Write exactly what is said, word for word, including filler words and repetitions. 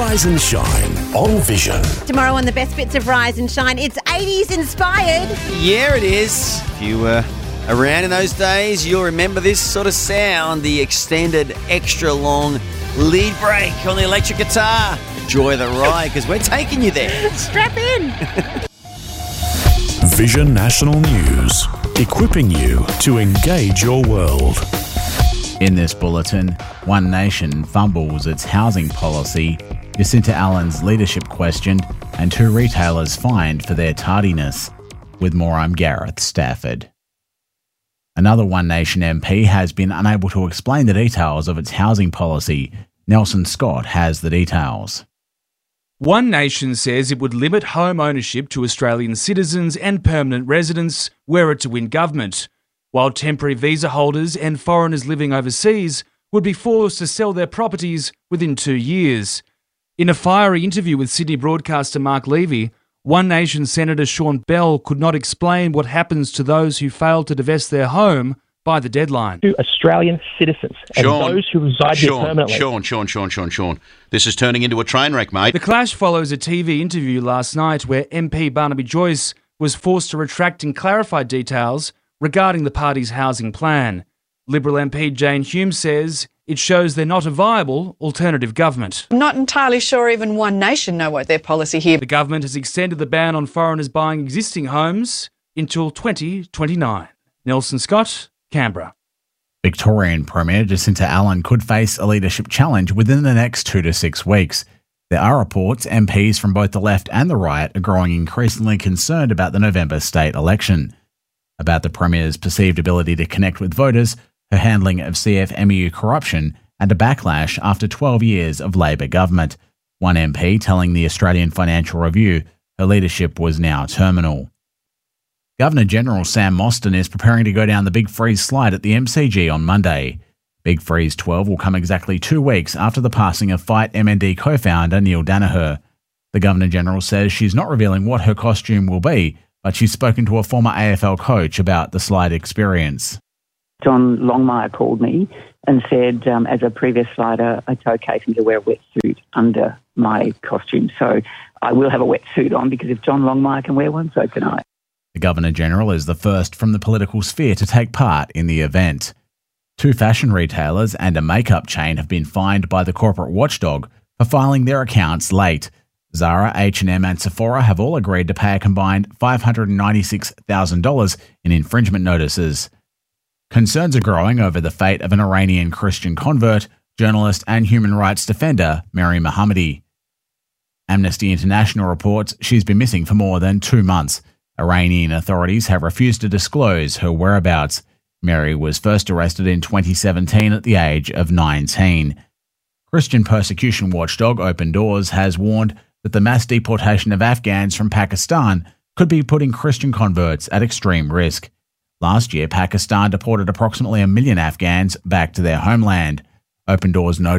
Rise and Shine on Vision. Tomorrow on the best bits of Rise and Shine, it's eighties inspired. Yeah, it is. If you were around in those days, you'll remember this sort of sound, the extended, extra long lead break on the electric guitar. Enjoy the ride, because we're taking you there. Strap in. Vision National News, equipping you to engage your world. In this bulletin, One Nation fumbles its housing policy, Jacinta Allen's leadership questioned, and two retailers fined for their tardiness. With more, I'm Gareth Stafford. Another One Nation M P has been unable to explain the details of its housing policy. Nelson Scott has the details. One Nation says it would limit home ownership to Australian citizens and permanent residents were it to win government, while temporary visa holders and foreigners living overseas would be forced to sell their properties within two years. In a fiery interview with Sydney broadcaster Mark Levy, One Nation Senator Sean Bell could not explain what happens to those who fail to divest their home by the deadline. To Australian citizens and Sean, those who reside Sean, here permanently. Sean, Sean, Sean, Sean, Sean. This is turning into a train wreck, mate. The clash follows a T V interview last night where M P Barnaby Joyce was forced to retract and clarify details regarding the party's housing plan. Liberal M P Jane Hume says it shows they're not a viable alternative government. I'm not entirely sure even One Nation know what their policy here. The government has extended the ban on foreigners buying existing homes until twenty twenty-nine. Nelson Scott, Canberra. Victorian Premier Jacinta Allen could face a leadership challenge within the next two to six weeks. There are reports M Ps from both the left and the right are growing increasingly concerned about the November state election. About the Premier's perceived ability to connect with voters, her handling of C F M E U corruption, and a backlash after twelve years of Labor government. One M P telling the Australian Financial Review her leadership was now terminal. Governor-General Sam Mostyn is preparing to go down the Big Freeze slide at the M C G on Monday. Big Freeze twelve will come exactly two weeks after the passing of Fight M N D co-founder Neil Danaher. The Governor-General says she's not revealing what her costume will be, but she's spoken to a former A F L coach about the slide experience. John Longmire called me and said, um, as a previous slider, it's okay for me to wear a wetsuit under my costume. So I will have a wetsuit on, because if John Longmire can wear one, so can I. The Governor-General is the first from the political sphere to take part in the event. Two fashion retailers and a makeup chain have been fined by the corporate watchdog for filing their accounts late. Zara, H and M and Sephora have all agreed to pay a combined five hundred ninety-six thousand dollars in infringement notices. Concerns are growing over the fate of an Iranian Christian convert, journalist and human rights defender, Mary Mohammadi. Amnesty International reports she's been missing for more than two months. Iranian authorities have refused to disclose her whereabouts. Mary was first arrested in twenty seventeen at the age of nineteen. Christian persecution watchdog Open Doors has warned that the mass deportation of Afghans from Pakistan could be putting Christian converts at extreme risk. Last year, Pakistan deported approximately a million Afghans back to their homeland. Open Doors noted